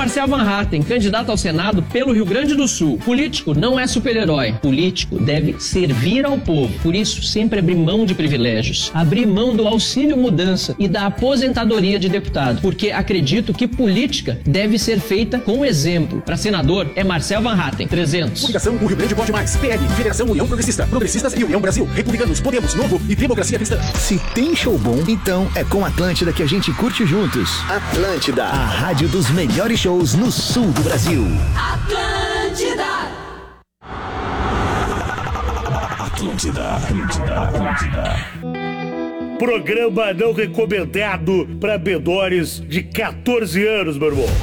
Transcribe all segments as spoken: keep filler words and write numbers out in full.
Marcel Van Hatten, candidato ao Senado pelo Rio Grande do Sul. Político não é super-herói. Político deve servir ao povo. Por isso, sempre abrir mão de privilégios. Abrir mão do auxílio mudança e da aposentadoria de deputado. Porque acredito que política deve ser feita com exemplo. Para senador, é Marcel Van Hatten, trezentos. Coligação, o Rio Grande Vote Mais. P L, Federação União Progressista. Progressistas e União Brasil. Republicanos, Podemos, Novo e Democracia Cristã. Se tem show bom, então é com Atlântida que a gente curte juntos. Atlântida, a rádio dos melhores shows no sul do Brasil. Atlântida. Atlântida, Atlântida, Atlântida. Programa não recomendado para menores de catorze anos, meu irmão.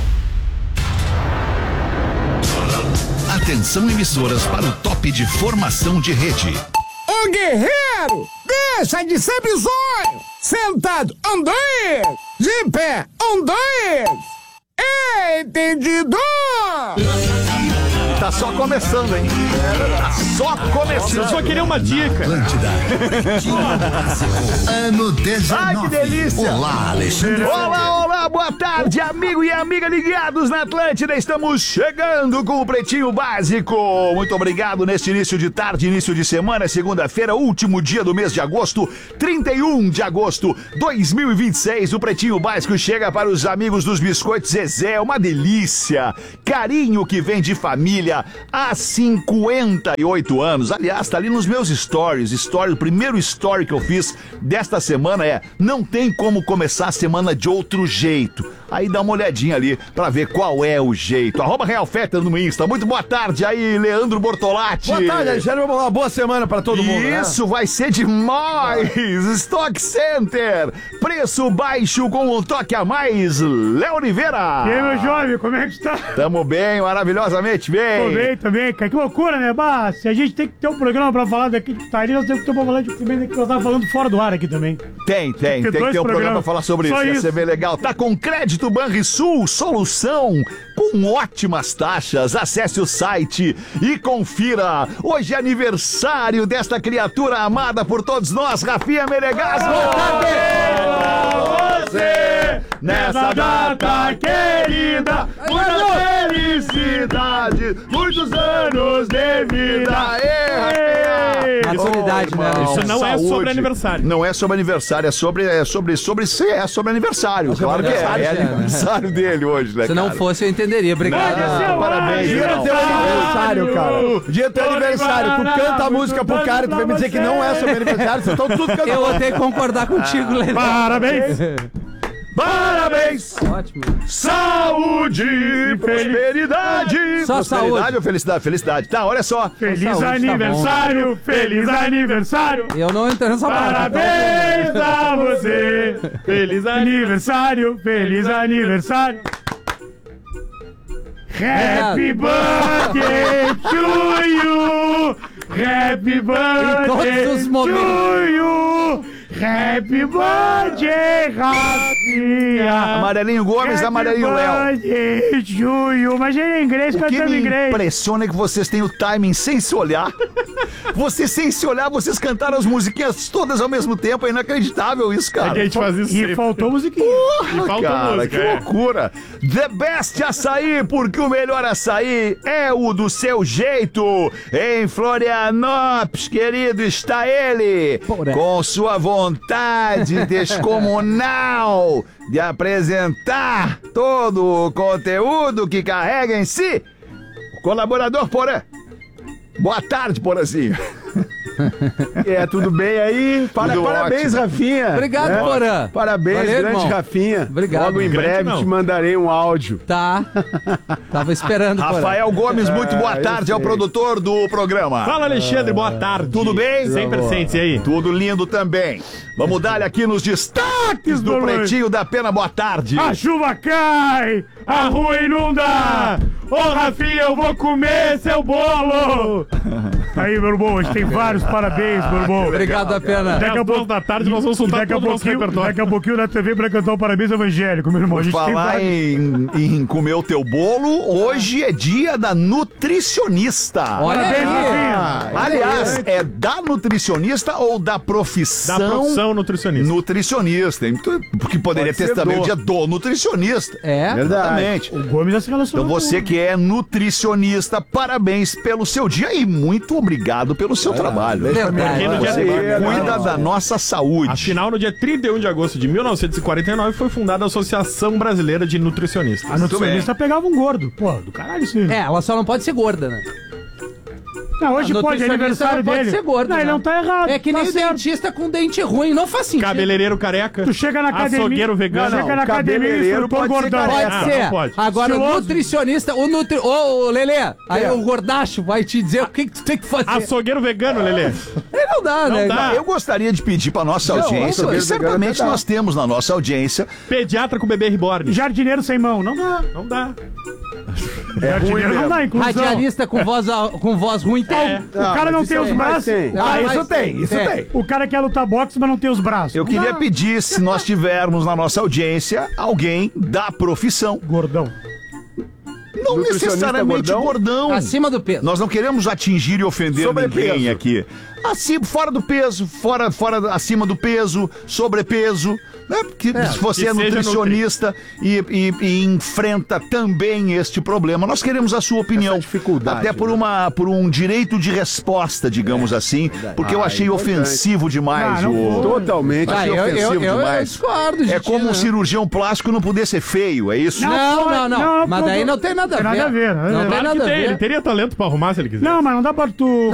Atenção, emissoras, para o top de formação de rede. Ô guerreiro, deixa de ser bizonho. Sentado, um, dois. De pé, um, dois. Entendido? Tá só começando, hein? Tá só começando. Eu só queria uma dica. Atlântida. Ano dezenove. Ai, que delícia. Olá, Alexandre. Olá, olá, boa tarde, amigo e amiga ligados na Atlântida. Estamos chegando com o Pretinho Básico. Muito obrigado neste início de tarde, início de semana, segunda-feira, último dia do mês de agosto, trinta e um de agosto de dois mil e vinte e seis. O Pretinho Básico chega para os amigos dos Biscoitos Zezé. Uma delícia. Carinho que vem de família há cinquenta e oito anos. Aliás, tá ali nos meus stories. Story, o primeiro story que eu fiz desta semana é: não tem como começar a semana de outro jeito. Aí dá uma olhadinha ali pra ver qual é o jeito. Arroba Real Feta no Insta. Muito boa tarde aí, Leandro Bortolatti. Boa tarde, Alexandre. Uma boa semana pra todo mundo, né? Isso vai ser demais. Stock Center. Preço baixo com um toque a mais. Léo Oliveira. E aí, meu jovem, como é que está? Tamo bem, maravilhosamente bem. Tô bem também, cara. Que loucura, né? Bah, se a gente tem que ter um programa pra falar daqui de putaria, nós temos que ter um programa de também que eu tava falando fora do ar aqui também. Tem, tem. Tem, tem que ter um programa pra falar sobre isso. Vai ser bem legal. Tá com crédito Banrisul, solução com ótimas taxas. Acesse o site e confira. Hoje é aniversário desta criatura amada por todos nós, Rafinha Menegasso. Boa você nessa data querida, muita felicidade, muitos anos de vida. Aê, maturidade, né? Isso não Saúde. é sobre aniversário. Não é sobre aniversário, é sobre é sobre sobre é sobre aniversário. Claro que é, é aniversário dele hoje, né? Se não fosse, eu entenderia. Obrigado. Ah, parabéns, Dia Geraldo. teu aniversário, cara. Dia teu aniversário. Tu canta a música pro cara e tu vai me dizer que não é sobre aniversário. Vocês estão tudo cantando. Eu vou ter que concordar contigo, Leandro. Parabéns! Parabéns! Ótimo. Saúde e prosperidade! Só prosperidade saúde. ou felicidade? Felicidade. Tá, olha só. Feliz saúde, aniversário! tá feliz aniversário! Eu não entro nessa Parabéns a você! Feliz aniversário! Feliz aniversário! Happy birthday to you! Happy birthday todos os momentos. to you! Happy birthday, Rafinha! Amarelinho Gomes, Happy Amarelinho Léo. birthday to you! Mas em inglês, O que cantando me inglês. impressiona é que vocês têm o timing sem se olhar. Vocês sem se olhar, vocês cantaram as musiquinhas todas ao mesmo tempo. É inacreditável isso, cara. É que a gente faz isso E sempre. faltou musiquinha. Porra, E falta cara, música, que é. loucura. The Best Açaí, porque o melhor açaí é o do seu jeito. Em Florianópolis, querido, está ele. Porra. Com sua vontade descomunal de apresentar todo o conteúdo que carrega em si. O colaborador Porã. Boa tarde, Porãzinho. É, tudo bem aí? Para, Tudo parabéns, ótimo. Rafinha. Obrigado, É. Porã. Parabéns, Valeu, grande irmão. Rafinha. Obrigado. Logo em Grande breve não. te mandarei um áudio. Tá. Tava esperando, Porã. Rafael Gomes, muito boa Ah, eu tarde, é o sei. produtor do programa. Fala, Alexandre, boa tarde. Tudo bem? Sempre sente aí. Tudo lindo também. Vamos dar aqui nos destaques do Boa noite. Pretinho da Pena. Boa tarde. A chuva cai, a rua inunda. Ô, Rafinha, eu vou comer seu bolo. Aí, meu irmão, a gente tem vários parabéns, meu irmão. Obrigado, da pena. Daqui a pouco da tarde nós vamos soltar daqui a todo o nosso pouquinho, repertório. daqui a pouquinho na T V pra cantar o parabéns evangélico, meu irmão. A gente tem Falar vários. em, em comer o teu bolo, hoje é dia da nutricionista. Olha Parabéns, aí. Rafinha. Aliás, é da nutricionista ou da profissão? Da profissão nutricionista. Nutricionista. Então, porque poderia Pode ter ser também do. o dia do nutricionista. É. Exatamente. O Gomes já se relacionou. Então você com- que é nutricionista, parabéns pelo seu dia e muito obrigado pelo seu trabalho. Verdade. no dia Você dele, cuida não. da nossa saúde. Afinal, no dia trinta e um de agosto de mil novecentos e quarenta e nove foi fundada a Associação Brasileira de Nutricionistas. A nutricionista pegava um gordo. Pô, do caralho isso. É, ela só não pode ser gorda, né? Não, hoje A pode, é nutricionista aniversário não pode dele. ser gordo, Não, ele né? não tá errado. É que tá nem o certo. dentista com dente ruim, não faz sentido. Cabeleireiro careca. Tu chega na academia. Açougueiro vegano. Tu chega na Não, academia e cabeleireiro instrutor pode ser gordão. careca. Pode Ah, ser. não pode. Agora, o Estiloso. nutricionista, o nutri... Ô, ô, Lelê, aí É. o gordacho vai te dizer o que, que tu tem que fazer. Açougueiro vegano, Lelê. Aí não dá, né? dá. Eu gostaria de pedir para nossa Não, audiência, nossa, e certamente vegano nós temos na nossa audiência, Pediatra com bebê reborn. Jardineiro sem mão. Não dá. Não dá. Jardineiro não dá, inclusão. Radialista com voz, a- com voz ruim tem. É. O cara não tem os braços. tem. Ah, Ah, mas isso tem, isso tem. tem. O cara quer lutar boxe, mas não tem os braços. eu Não queria dá. pedir, se nós tivermos na nossa audiência alguém da profissão, Gordão. não Nutricionista necessariamente gordão? gordão. Acima do peso. Nós não queremos atingir e ofender Sobrepeso. ninguém aqui. Acima, fora do peso, fora, fora, acima do peso, sobrepeso. Né? Porque se você que é seja nutricionista e, e- e enfrenta também este problema, nós queremos a sua opinião. Essa dificuldade, Até por, né? uma, por um direito de resposta, digamos assim, porque eu Ah, achei é importante. ofensivo demais. Ah, não o... foi. Totalmente. Ah, Achei eu, eu, ofensivo eu, eu demais. discordo, gente. É como um né? cirurgião plástico não poder ser feio, é isso? Não, não, não. Não, Mas não, daí não não tem nada a tem ver. nada a ver, né? Não tem Claro nada que a tem, ele ver. teria talento pra arrumar se ele quiser. Não, mas não dá pra tu